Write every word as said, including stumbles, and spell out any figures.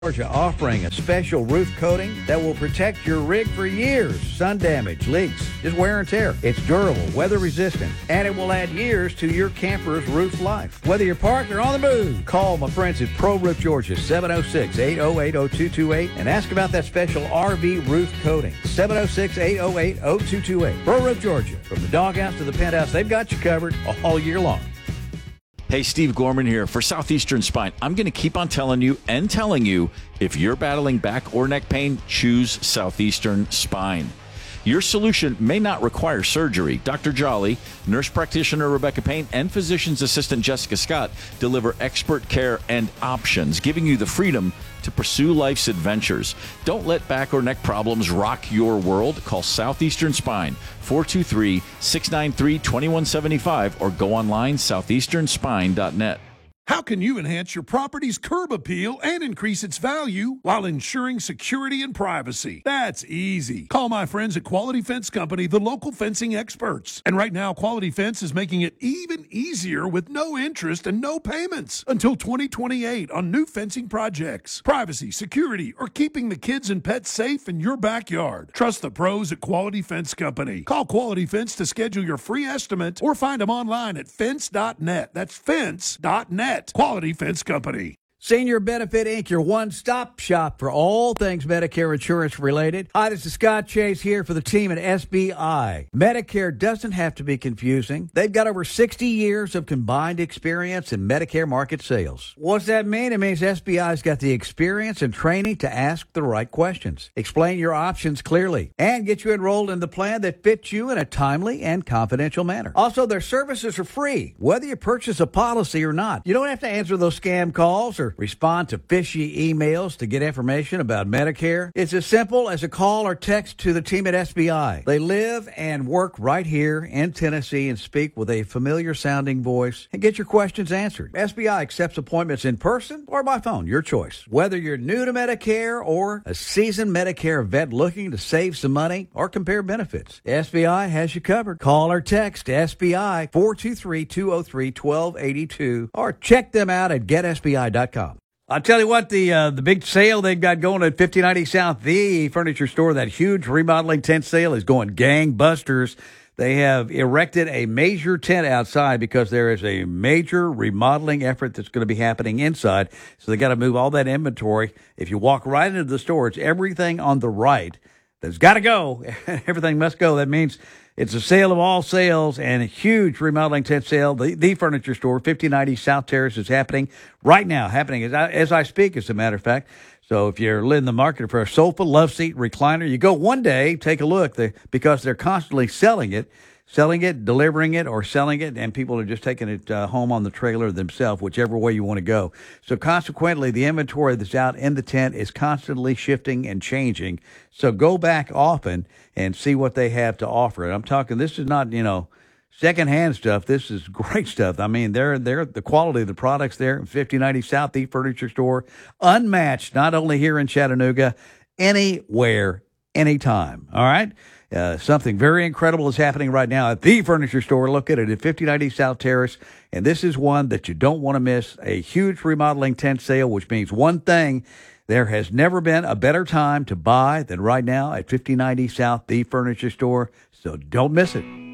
Georgia offering a special roof coating that will protect your rig for years. Sun damage, leaks, just wear and tear. It's durable, weather resistant, and it will add years to your camper's roof life. Whether you're parked or on the move, call my friends at Pro Roof Georgia, seven oh six, eight oh eight, oh two two eight, and ask about that special R V roof coating. seven oh six, eight oh eight, oh two two eight. Pro Roof Georgia. From the doghouse to the penthouse, they've got you covered all year long. Hey, Steve Gorman here for Southeastern Spine. I'm going to keep on telling you and telling you, if you're battling back or neck pain, choose Southeastern Spine. Your solution may not require surgery. Doctor Jolly, nurse practitioner Rebecca Payne, and physician's assistant Jessica Scott deliver expert care and options, giving you the freedom to pursue life's adventures. Don't let back or neck problems rock your world. Call Southeastern Spine, four two three, six nine three, two one seven five, or go online, southeastern spine dot net. How can you enhance your property's curb appeal and increase its value while ensuring security and privacy? That's easy. Call my friends at Quality Fence Company, the local fencing experts. And right now, Quality Fence is making it even easier with no interest and no payments until twenty twenty-eight on new fencing projects. Privacy, security, or keeping the kids and pets safe in your backyard. Trust the pros at Quality Fence Company. Call Quality Fence to schedule your free estimate or find them online at fence dot net. That's fence dot net. Quality Fence Company. Senior Benefit Incorporated, your one-stop shop for all things Medicare insurance related. Hi, this is Scott Chase here for the team at S B I. Medicare doesn't have to be confusing. They've got over sixty years of combined experience in Medicare market sales. What's that mean? It means S B I's got the experience and training to ask the right questions, explain your options clearly, and get you enrolled in the plan that fits you in a timely and confidential manner. Also, their services are free, whether you purchase a policy or not. You don't have to answer those scam calls or respond to fishy emails to get information about Medicare. It's as simple as a call or text to the team at S B I. They live and work right here in Tennessee and speak with a familiar sounding voice and get your questions answered. S B I accepts appointments in person or by phone, your choice. Whether you're new to Medicare or a seasoned Medicare vet looking to save some money or compare benefits, S B I has you covered. Call or text S B I four two three, two oh three, one two eight two or check them out at get S B I dot com. I'll tell you what, the uh, the big sale they've got going at fifty ninety South, the furniture store, that huge remodeling tent sale is going gangbusters. They have erected a major tent outside because there is a major remodeling effort that's going to be happening inside. So they got to move all that inventory. If you walk right into the store, it's everything on the right that's got to go. Everything must go. That means it's a sale of all sales and a huge remodeling tent sale. The, the furniture store, fifty ninety South Terrace, is happening right now, happening as I, as I speak, as a matter of fact. So if you're in the market for a sofa, love seat, recliner, you go one day, take a look, they, because they're constantly selling it, selling it, delivering it, or selling it, and people are just taking it uh, home on the trailer themselves, whichever way you want to go. So consequently, the inventory that's out in the tent is constantly shifting and changing. So go back often and see what they have to offer. And I'm talking, this is not, you know, secondhand stuff. This is great stuff. I mean, they're, they're the quality of the products there in fifty ninety South, the furniture store, unmatched, not only here in Chattanooga, anywhere, anytime. All right? Uh, something very incredible is happening right now at the furniture store located at fifty ninety South Terrace, and this is one that you don't want to miss, a huge remodeling tent sale, which means one thing: there has never been a better time to buy than right now at fifty ninety South, the furniture store, so don't miss it.